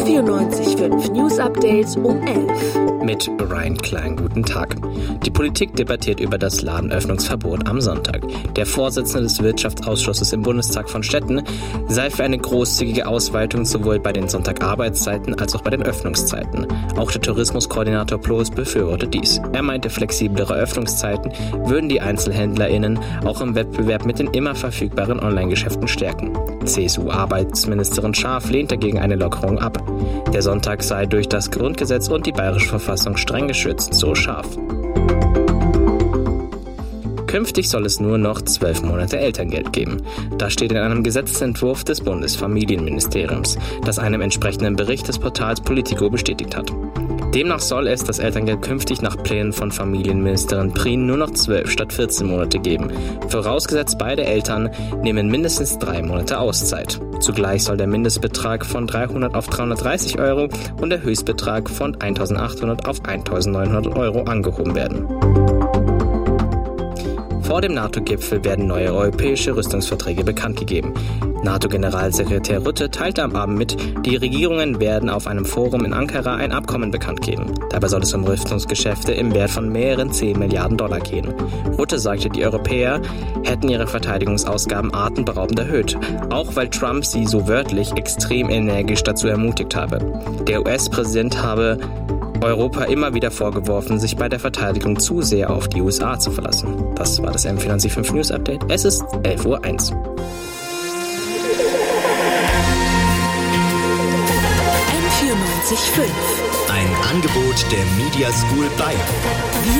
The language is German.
N94.5 News Update um 11. Mit Ryan Klein, guten Tag. Die Politik debattiert über das Ladenöffnungsverbot am Sonntag. Der Vorsitzende des Wirtschaftsausschusses im Bundestag von Stetten sei für eine großzügige Ausweitung sowohl bei den Sonntagarbeitszeiten als auch bei den Öffnungszeiten. Auch der Tourismuskoordinator Ploß befürwortet dies. Er meinte, flexiblere Öffnungszeiten würden die EinzelhändlerInnen auch im Wettbewerb mit den immer verfügbaren Online-Geschäften stärken. CSU-Arbeitsministerin Schaaf lehnt dagegen eine Lockerung ab. Der Sonntag sei durch das Grundgesetz und die bayerische Verfassung streng geschützt, so Schaaf. Künftig soll es nur noch 12 Monate Elterngeld geben. Das steht in einem Gesetzentwurf des Bundesfamilienministeriums, das einem entsprechenden Bericht des Portals Politico bestätigt hat. Demnach soll es das Elterngeld künftig nach Plänen von Familienministerin Prien nur noch 12 statt 14 Monate geben. Vorausgesetzt, beide Eltern nehmen mindestens 3 Monate Auszeit. Zugleich soll der Mindestbetrag von 300 auf 330 Euro und der Höchstbetrag von 1.800 auf 1.900 Euro angehoben werden. Vor dem NATO-Gipfel werden neue europäische Rüstungsverträge bekannt gegeben. NATO-Generalsekretär Rutte teilte am Abend mit, die Regierungen werden auf einem Forum in Ankara ein Abkommen bekannt geben. Dabei soll es um Rüstungsgeschäfte im Wert von mehreren 10 Milliarden Dollar gehen. Rutte sagte, die Europäer hätten ihre Verteidigungsausgaben atemberaubend erhöht, auch weil Trump sie so wörtlich extrem energisch dazu ermutigt habe. Der US-Präsident habe Europa immer wieder vorgeworfen, sich bei der Verteidigung zu sehr auf die USA zu verlassen. Das war das N94.5 News Update. Es ist 11.01 Uhr. N94.5 Ein Angebot der Media School Bayern.